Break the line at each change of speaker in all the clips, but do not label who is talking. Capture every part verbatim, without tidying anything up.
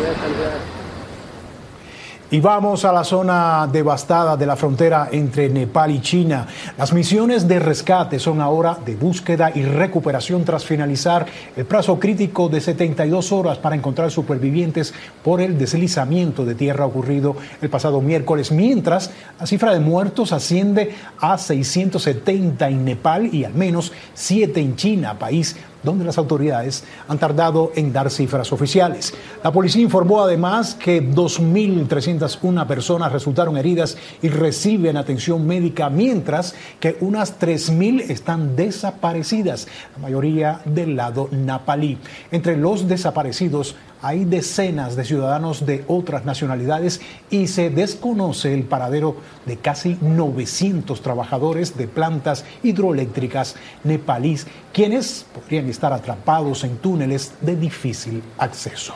Y vamos a la zona devastada de la frontera entre Nepal y China. Las misiones de rescate son ahora de búsqueda y recuperación tras finalizar el plazo crítico de setenta y dos horas para encontrar supervivientes por el deslizamiento de tierra ocurrido el pasado miércoles, mientras la cifra de muertos asciende a seiscientos setenta en Nepal y al menos siete en China, país donde las autoridades han tardado en dar cifras oficiales. La policía informó además que dos mil trescientas una personas resultaron heridas y reciben atención médica, mientras que unas tres mil están desaparecidas, la mayoría del lado nepalí. Entre los desaparecidos hay decenas de ciudadanos de otras nacionalidades y se desconoce el paradero de casi novecientos trabajadores de plantas hidroeléctricas nepalíes, quienes podrían estar atrapados en túneles de difícil acceso.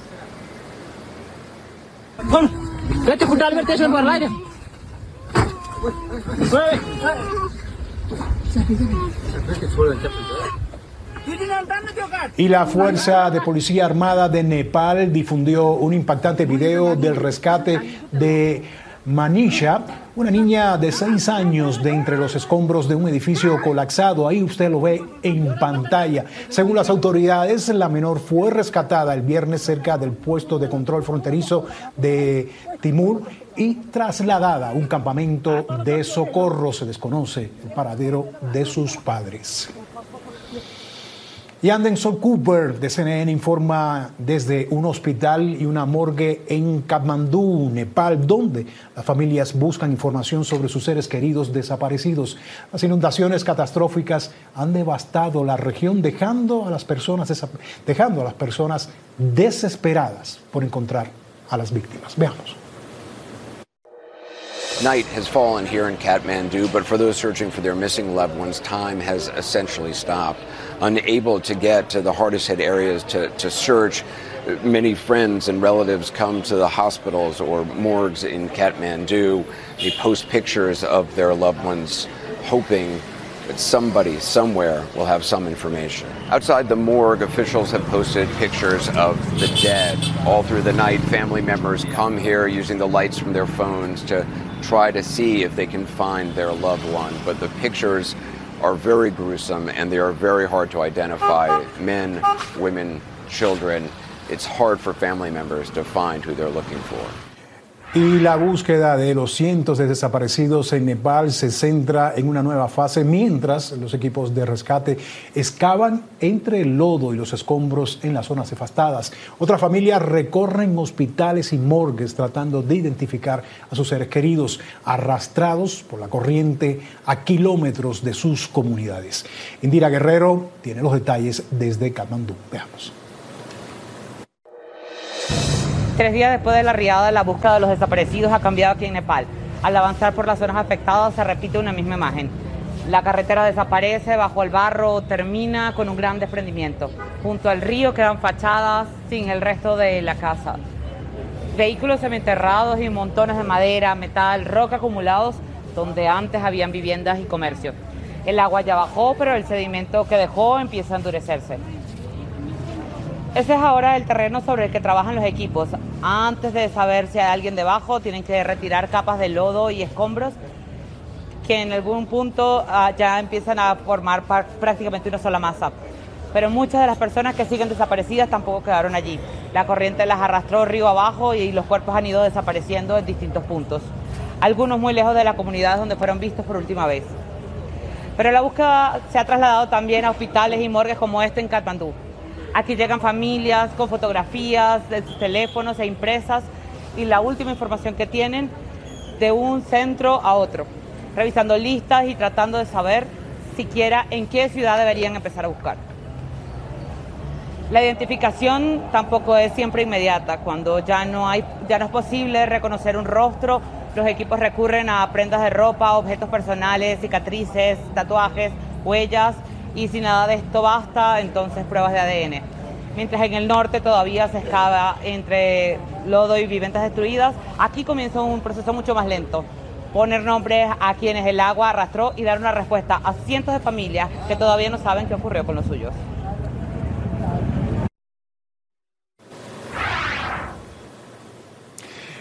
Y la Fuerza de Policía Armada de Nepal difundió un impactante video del rescate de Manisha, una niña de seis años, de entre los escombros de un edificio colapsado. Ahí usted lo ve en pantalla. Según las autoridades, la menor fue rescatada el viernes cerca del puesto de control fronterizo de Timur y trasladada a un campamento de socorro. Se desconoce el paradero de sus padres. Y Anderson Cooper de C N N informa desde un hospital y una morgue en Katmandú, Nepal, donde las familias buscan información sobre sus seres queridos desaparecidos. Las inundaciones catastróficas han devastado la región, dejando a las personas, dejando a las personas desesperadas por encontrar a las víctimas. Veamos.
Night has fallen here in Kathmandu, but for those searching for their missing loved ones, time has essentially stopped. Unable to get to the hardest hit areas to, to search, many friends and relatives come to the hospitals or morgues in Kathmandu. They post pictures of their loved ones, hoping that somebody somewhere will have some information. Outside the morgue, officials have posted pictures of the dead. All through the night, family members come here using the lights from their phones to try to see if they can find their loved one. But the pictures are very gruesome and they are very hard to identify. Men, women, children. It's hard for family members to find who they're looking for.
Y la búsqueda de los cientos de desaparecidos en Nepal se centra en una nueva fase, mientras los equipos de rescate excavan entre el lodo y los escombros en las zonas devastadas. Otras familias recorren hospitales y morgues tratando de identificar a sus seres queridos, arrastrados por la corriente a kilómetros de sus comunidades. Indira Guerrero tiene los detalles desde Katmandú. Veamos.
Tres días después de la riada, la búsqueda de los desaparecidos ha cambiado aquí en Nepal. Al avanzar por las zonas afectadas se repite una misma imagen. La carretera desaparece bajo el barro, termina con un gran desprendimiento. Junto al río quedan fachadas sin el resto de la casa. Vehículos semienterrados y montones de madera, metal, roca acumulados donde antes habían viviendas y comercios. El agua ya bajó, pero el sedimento que dejó empieza a endurecerse. Ese es ahora el terreno sobre el que trabajan los equipos. Antes de saber si hay alguien debajo, tienen que retirar capas de lodo y escombros que en algún punto uh, ya empiezan a formar prácticamente una sola masa. Pero muchas de las personas que siguen desaparecidas tampoco quedaron allí. La corriente las arrastró río abajo y los cuerpos han ido desapareciendo en distintos puntos. Algunos muy lejos de las comunidades donde fueron vistos por última vez. Pero la búsqueda se ha trasladado también a hospitales y morgues como este en Katmandú. Aquí llegan familias con fotografías de sus teléfonos e impresas y la última información que tienen de un centro a otro, revisando listas y tratando de saber siquiera en qué ciudad deberían empezar a buscar. La identificación tampoco es siempre inmediata. Cuando ya no hay, ya no es posible reconocer un rostro, los equipos recurren a prendas de ropa, objetos personales, cicatrices, tatuajes, huellas. Y si nada de esto basta, entonces pruebas de A D N. Mientras en el norte todavía se excava entre lodo y viviendas destruidas, aquí comienza un proceso mucho más lento. Poner nombres a quienes el agua arrastró y dar una respuesta a cientos de familias que todavía no saben qué ocurrió con los suyos.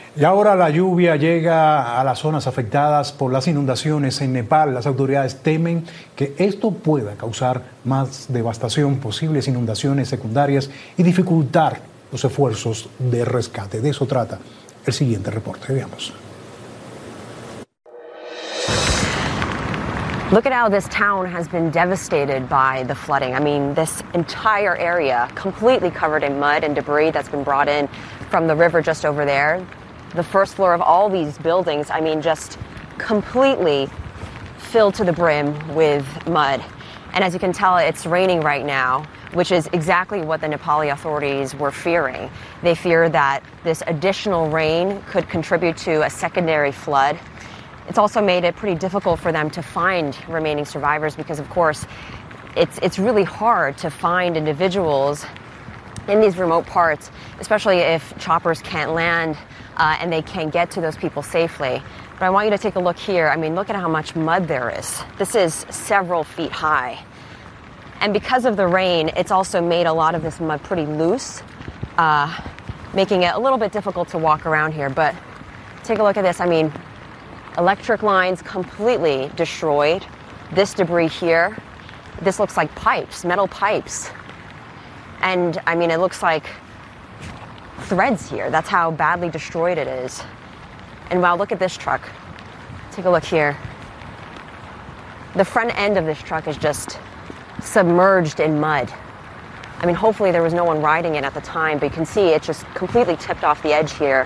Y ahora la lluvia llega a las zonas afectadas por las inundaciones en Nepal. Las autoridades temen que esto pueda causar más devastación, posibles inundaciones secundarias y dificultar los esfuerzos de rescate. De eso trata el siguiente reporte. Veamos.
Look at how this town has been devastated by the flooding. I mean, this entire area completely covered in mud and debris that's been brought in from the river just over there. The first floor of all these buildings, I mean, just completely filled to the brim with mud. And as you can tell, it's raining right now, which is exactly what the Nepali authorities were fearing. They fear that this additional rain could contribute to a secondary flood. It's also made it pretty difficult for them to find remaining survivors because, of course, it's it's really hard to find individuals in these remote parts, especially if choppers can't land uh, and they can't get to those people safely. But I want you to take a look here. I mean, look at how much mud there is. This is several feet high. And because of the rain, it's also made a lot of this mud pretty loose, uh, making it a little bit difficult to walk around here. But take a look at this. I mean, electric lines completely destroyed. This debris here, this looks like pipes, metal pipes. And I mean, it looks like threads here. That's how badly destroyed it is. And wow, look at this truck. Take a look here. The front end of this truck is just submerged in mud. I mean, hopefully there was no one riding it at the time, but you can see it just completely tipped off the edge here.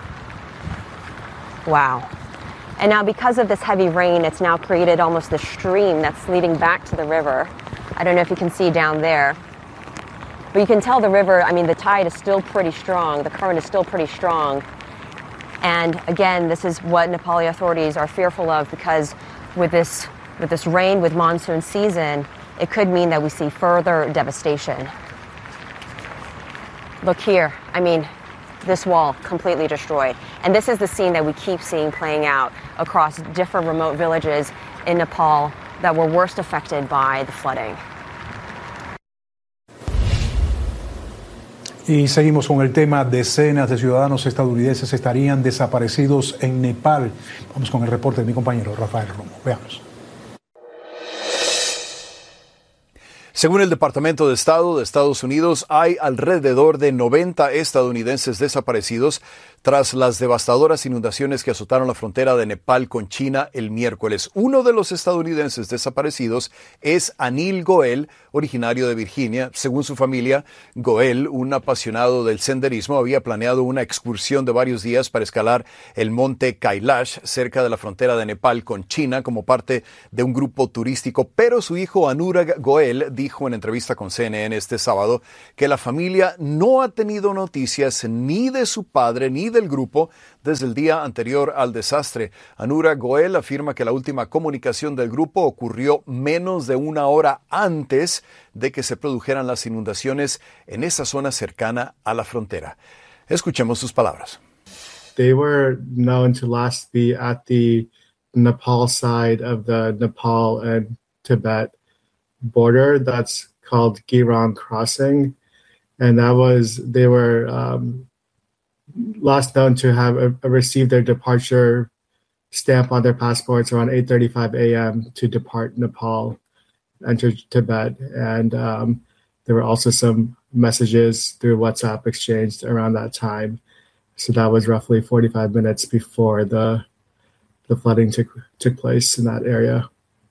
Wow. And now because of this heavy rain, it's now created almost this stream that's leading back to the river. I don't know if you can see down there. But you can tell the river, I mean, the tide is still pretty strong. The current is still pretty strong. And again, this is what Nepali authorities are fearful of because with this, with this rain, with monsoon season, it could mean that we see further devastation. Look here. I mean, this wall completely destroyed. And this is the scene that we keep seeing playing out across different remote villages in Nepal that were worst affected by the flooding.
Y seguimos con el tema. Decenas de ciudadanos estadounidenses estarían desaparecidos en Nepal. Vamos con el reporte de mi compañero Rafael Romo. Veamos.
Según el Departamento de Estado de Estados Unidos, hay alrededor de noventa estadounidenses desaparecidos tras las devastadoras inundaciones que azotaron la frontera de Nepal con China el miércoles. Uno de los estadounidenses desaparecidos es Anil Goel, originario de Virginia. Según su familia, Goel, un apasionado del senderismo, había planeado una excursión de varios días para escalar el monte Kailash cerca de la frontera de Nepal con China como parte de un grupo turístico, pero su hijo Anurag Goel dijo en entrevista con C N N este sábado que la familia no ha tenido noticias ni de su padre ni del grupo desde el día anterior al desastre. Anurag Goel afirma que la última comunicación del grupo ocurrió menos de una hora antes de que se produjeran las inundaciones en esa zona cercana a la frontera. Escuchemos sus palabras.
They were known to last be at the Nepal side of the Nepal and Tibet border. That's called Girang Crossing. And that was, they were um, last known to have uh, received their departure stamp on their passports around eight thirty-five a.m. to depart Nepal, enter Tibet. And um, there were also some messages through WhatsApp exchanged around that time. So that was roughly forty-five minutes before the the flooding took, took place in that area.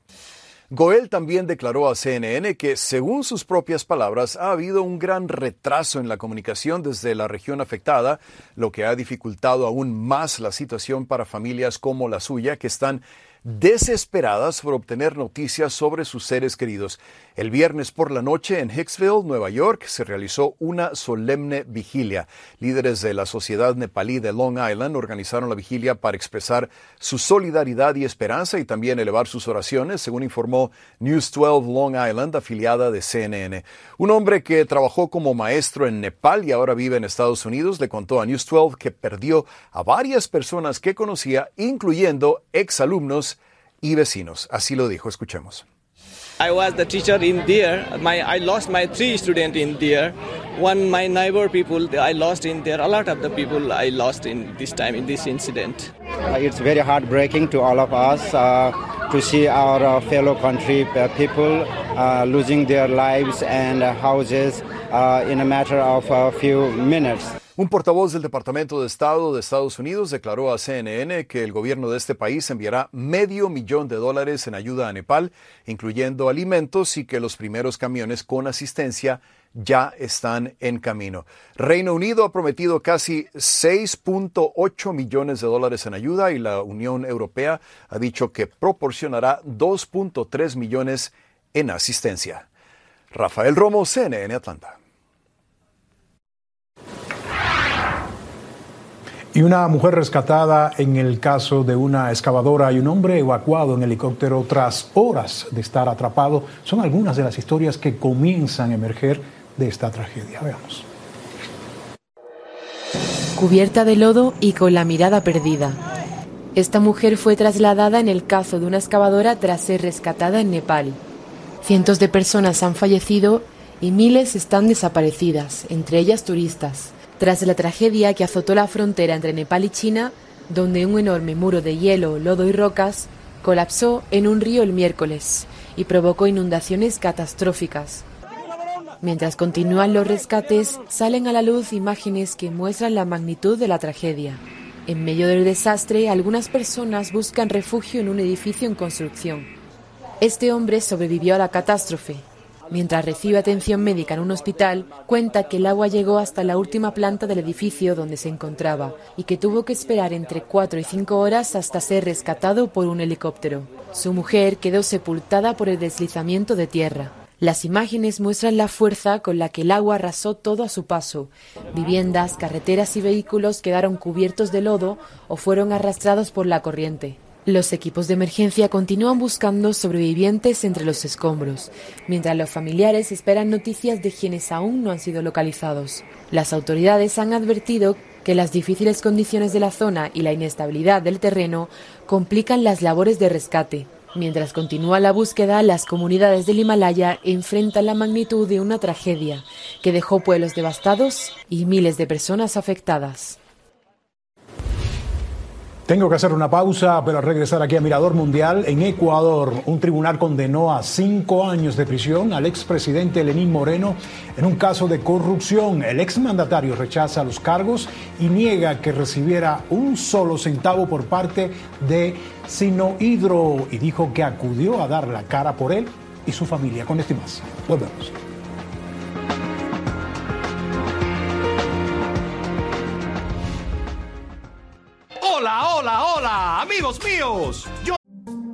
Goel también declaró a C N N que, según sus propias palabras, ha habido un gran retraso en la comunicación desde la región afectada, lo que ha dificultado aún más la situación para familias como la suya, que están desesperadas por obtener noticias sobre sus seres queridos. El viernes por la noche en Hicksville, Nueva York, se realizó una solemne vigilia. Líderes de la Sociedad Nepalí de Long Island organizaron la vigilia para expresar su solidaridad y esperanza y también elevar sus oraciones, según informó News doce Long Island, afiliada de C N N. Un hombre que trabajó como maestro en Nepal y ahora vive en Estados Unidos le contó a News doce que perdió a varias personas que conocía, incluyendo exalumnos y vecinos. Así lo dijo. Escuchemos.
I was the teacher in there. My, I lost my three students in there. One, my neighbor people, I lost in there. A lot of the people I lost in this time, in this incident.
Uh, it's very heartbreaking to all of us uh, to see our uh, fellow country uh, people uh, losing their lives and uh, houses uh, in a matter of a few minutes.
Un portavoz del Departamento de Estado de Estados Unidos declaró a C N N que el gobierno de este país enviará medio millón de dólares en ayuda a Nepal, incluyendo alimentos, y que los primeros camiones con asistencia ya están en camino. Reino Unido ha prometido casi seis punto ocho millones de dólares en ayuda y la Unión Europea ha dicho que proporcionará dos punto tres millones en asistencia. Rafael Romo, C N N Atlanta.
Y una mujer rescatada en el caso de una excavadora y un hombre evacuado en helicóptero tras horas de estar atrapado son algunas de las historias que comienzan a emerger de esta tragedia. Veamos.
Cubierta de lodo y con la mirada perdida. Esta mujer fue trasladada en el cazo de una excavadora tras ser rescatada en Nepal. Cientos de personas han fallecido y miles están desaparecidas, entre ellas turistas, tras la tragedia que azotó la frontera entre Nepal y China, donde un enorme muro de hielo, lodo y rocas colapsó en un río el miércoles y provocó inundaciones catastróficas. Mientras continúan los rescates, salen a la luz imágenes que muestran la magnitud de la tragedia. En medio del desastre, algunas personas buscan refugio en un edificio en construcción. Este hombre sobrevivió a la catástrofe. Mientras recibe atención médica en un hospital, cuenta que el agua llegó hasta la última planta del edificio donde se encontraba y que tuvo que esperar entre cuatro y cinco horas hasta ser rescatado por un helicóptero. Su mujer quedó sepultada por el deslizamiento de tierra. Las imágenes muestran la fuerza con la que el agua arrasó todo a su paso. Viviendas, carreteras y vehículos quedaron cubiertos de lodo o fueron arrastrados por la corriente. Los equipos de emergencia continúan buscando sobrevivientes entre los escombros, mientras los familiares esperan noticias de quienes aún no han sido localizados. Las autoridades han advertido que las difíciles condiciones de la zona y la inestabilidad del terreno complican las labores de rescate. Mientras continúa la búsqueda, las comunidades del Himalaya enfrentan la magnitud de una tragedia que dejó pueblos devastados y miles de personas afectadas.
Tengo que hacer una pausa, pero al regresar aquí a Mirador Mundial, en Ecuador, un tribunal condenó a cinco años de prisión al expresidente Lenín Moreno en un caso de corrupción. El exmandatario rechaza los cargos y niega que recibiera un solo centavo por parte de Sinohydro y dijo que acudió a dar la cara por él y su familia. Con esto y más, volvemos.
Hola, hola, hola, amigos míos. Yo